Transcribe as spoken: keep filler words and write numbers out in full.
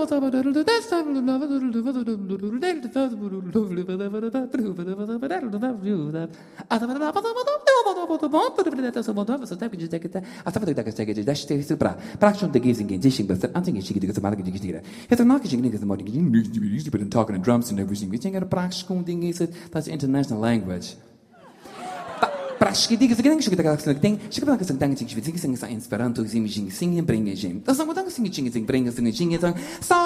talking and drums and everything. We think that's international language. Praszki diga zagrang shuk daga sak ting shuk daga sak dang ting shuk sing sing sa inspiranto zim jing sing bringe jing. Da sang dang sing jing sing bringe sing jing